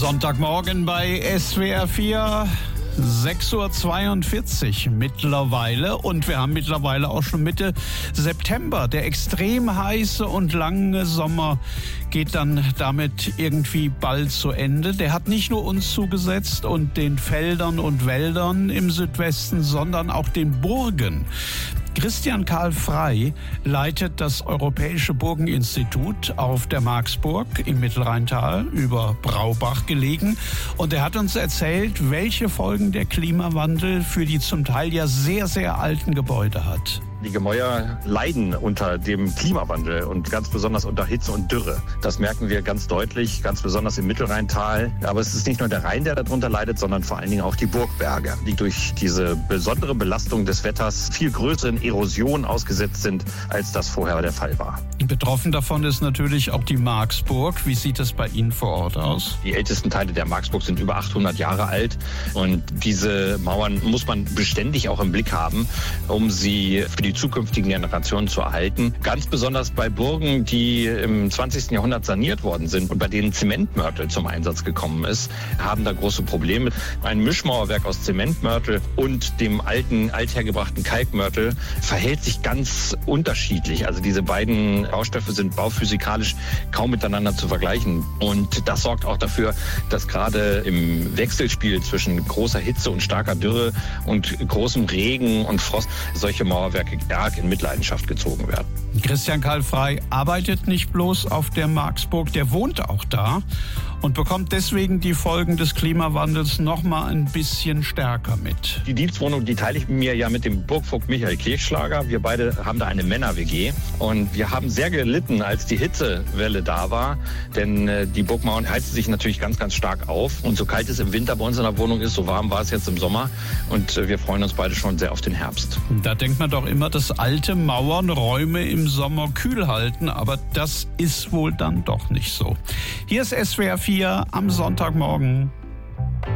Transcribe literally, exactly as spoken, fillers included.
Sonntagmorgen bei S W R vier, sechs Uhr zweiundvierzig mittlerweile. Und wir haben mittlerweile auch schon Mitte September. Der extrem heiße und lange Sommer geht dann damit irgendwie bald zu Ende. Der hat nicht nur uns zugesetzt und den Feldern und Wäldern im Südwesten, sondern auch den Burgen. Christian Karl Frey leitet das Europäische Burgeninstitut auf der Marksburg im Mittelrheintal über Braubach gelegen. Und er hat uns erzählt, welche Folgen der Klimawandel für die zum Teil ja sehr, sehr alten Gebäude hat. Die Gemäuer leiden unter dem Klimawandel und ganz besonders unter Hitze und Dürre. Das merken wir ganz deutlich, ganz besonders im Mittelrheintal. Aber es ist nicht nur der Rhein, der darunter leidet, sondern vor allen Dingen auch die Burgberge, die durch diese besondere Belastung des Wetters viel größeren Erosionen ausgesetzt sind, als das vorher der Fall war. Betroffen davon ist natürlich auch die Marksburg. Wie sieht es bei Ihnen vor Ort aus? Die ältesten Teile der Marksburg sind über achthundert Jahre alt. Und diese Mauern muss man beständig auch im Blick haben, um sie für die zukünftigen Generationen zu erhalten. Ganz besonders bei Burgen, die im zwanzigsten Jahrhundert saniert worden sind und bei denen Zementmörtel zum Einsatz gekommen ist, haben da große Probleme. Ein Mischmauerwerk aus Zementmörtel und dem alten, althergebrachten Kalkmörtel verhält sich ganz unterschiedlich. Also diese beiden Baustoffe sind bauphysikalisch kaum miteinander zu vergleichen. Und das sorgt auch dafür, dass gerade im Wechselspiel zwischen großer Hitze und starker Dürre und großem Regen und Frost solche Mauerwerke stark in Mitleidenschaft gezogen werden. Christian Karl Frey arbeitet nicht bloß auf der Marksburg, der wohnt auch da und bekommt deswegen die Folgen des Klimawandels noch mal ein bisschen stärker mit. Die Dienstwohnung, die teile ich mir ja mit dem Burgvogt Michael Kirchschlager. Wir beide haben da eine Männer-W G und wir haben sehr gelitten, als die Hitzewelle da war, denn äh, die Burgmauern heizen sich natürlich ganz, ganz stark auf und so kalt es im Winter bei uns in der Wohnung ist, so warm war es jetzt im Sommer und äh, wir freuen uns beide schon sehr auf den Herbst. Da denkt man doch immer, dass alte Mauern Räume im Sommer kühl halten, aber das ist wohl dann doch nicht so. Hier ist S W R vier am Sonntagmorgen.